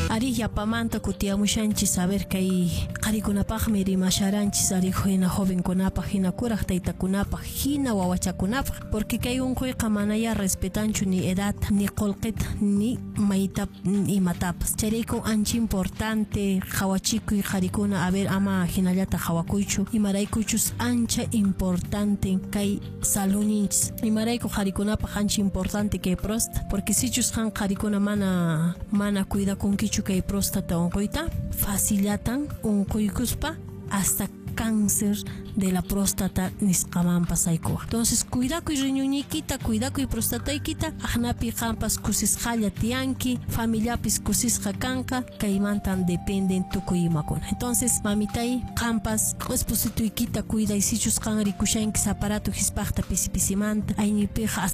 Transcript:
Ari yapamanta kutiamushanchis saber kay qharikunapaqmi rimasharanchis ari hina jovenkunapaq hina kuraq taytakunapaq hina wawachakunapaq porque kay unquyqa manaya respetanchu ni edad ni qolqita ni mayta imatapas charayku ancha importante qhawachikuy qharikuna a ver ama hinallata qhawakuychu imaraykuchus ancha importante kay saludninchis imarayku qharikunapaq ancha importante kay próstata porque sichus han qharikuna mana cuidakunkichu kay próstata unquyta facilatan unquykuspa hasta cáncer de la próstata nisqaman pasaykuwa. Entonces cuidakuy riñuñiykita, cuidakuy prostataykita, ahnapi qampas kusisqalla tiyanki, familiapis kusisqa kanqa, kaymantan dependen tukuy imakuna. Entonces mamitay qampas esposituykita cuiday sichus qan rikushanki aparato hispaqta pisi pisimanta, aynipiqa